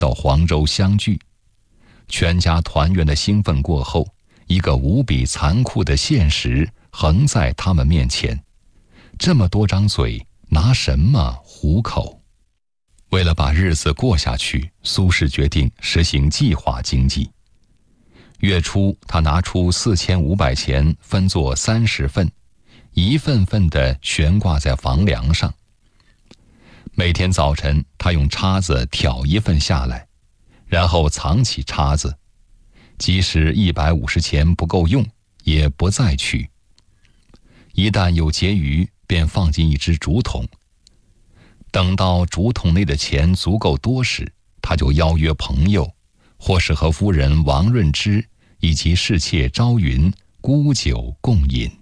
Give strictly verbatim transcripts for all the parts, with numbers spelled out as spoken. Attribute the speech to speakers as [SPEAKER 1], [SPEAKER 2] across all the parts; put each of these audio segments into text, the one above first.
[SPEAKER 1] 到黄州相聚。全家团圆的兴奋过后，一个无比残酷的现实横在他们面前。这么多张嘴，拿什么糊口？为了把日子过下去，苏轼决定实行计划经济。月初，他拿出四千五百钱，分作三十份，一份份地悬挂在房梁上。每天早晨，他用叉子挑一份下来，然后藏起叉子，即使一百五十钱不够用，也不再取。一旦有结余，便放进一只竹筒。等到竹筒内的钱足够多时，他就邀约朋友，或是和夫人王润之以及侍妾朝云沽酒共饮。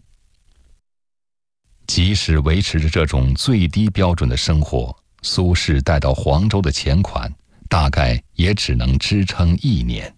[SPEAKER 1] 即使维持着这种最低标准的生活，苏轼带到黄州的钱款大概也只能支撑一年。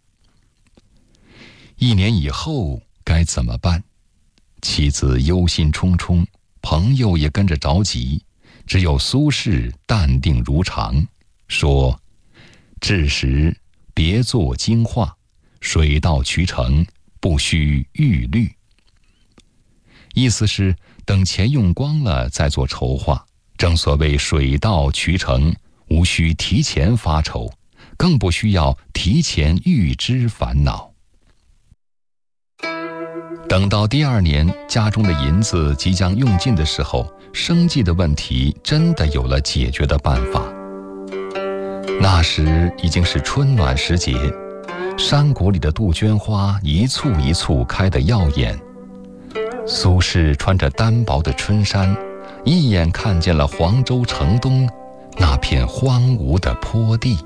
[SPEAKER 1] 一年以后该怎么办？妻子忧心忡忡，朋友也跟着着急，只有苏轼淡定如常，说：至时别作惊话，水到渠成，不须预虑。意思是等钱用光了再做筹划，正所谓水到渠成，无需提前发愁，更不需要提前预知烦恼。等到第二年家中的银子即将用尽的时候，生计的问题真的有了解决的办法。那时已经是春暖时节，山谷里的杜鹃花一簇一簇开得耀眼。苏轼穿着单薄的春衫，一眼看见了黄州城东那片荒芜的坡地。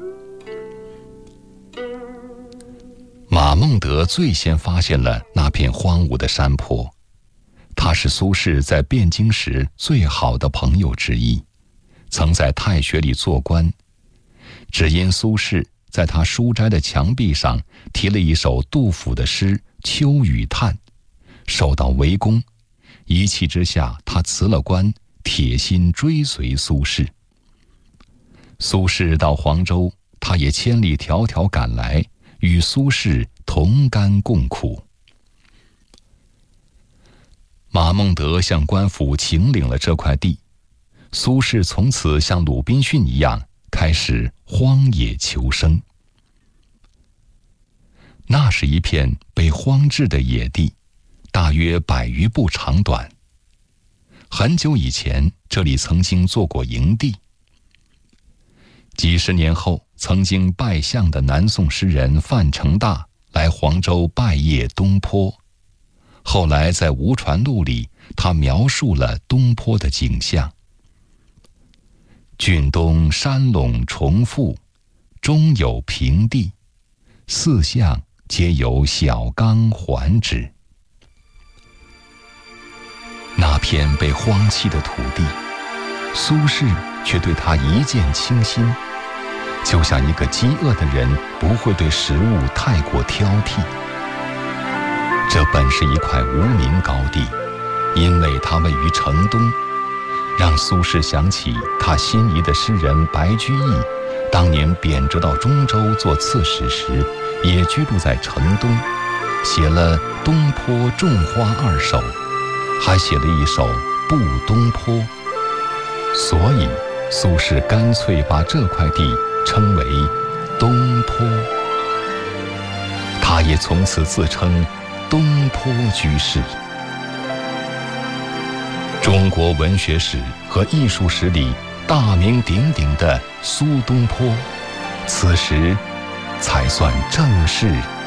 [SPEAKER 1] 马孟德最先发现了那片荒芜的山坡，他是苏轼在汴京时最好的朋友之一，曾在太学里做官。只因苏轼在他书斋的墙壁上题了一首杜甫的诗《秋雨叹》，受到围攻，一气之下他辞了官，铁心追随苏轼。苏轼到黄州，他也千里迢迢赶来，与苏轼同甘共苦。马孟德向官府请领了这块地，苏轼从此像鲁滨逊一样开始荒野求生。那是一片被荒置的野地，大约百余步长短。很久以前，这里曾经做过营地。几十年后，曾经拜相的南宋诗人范成大来黄州拜谒东坡，后来在《吴传录》里，他描述了东坡的景象：郡东山垄重复，中有平地，四向皆有小冈环之。那片被荒弃的土地，苏轼却对它一见倾心，就像一个饥饿的人不会对食物太过挑剔。这本是一块无名高地，因为它位于城东，让苏轼想起他心仪的诗人白居易当年贬谪到中州做刺史时，也居住在城东，写了《东坡种花二首》，还写了一首《步东坡》。所以苏轼干脆把这块地称为东坡，他也从此自称东坡居士。中国文学史和艺术史里大名鼎鼎的苏东坡，此时才算正式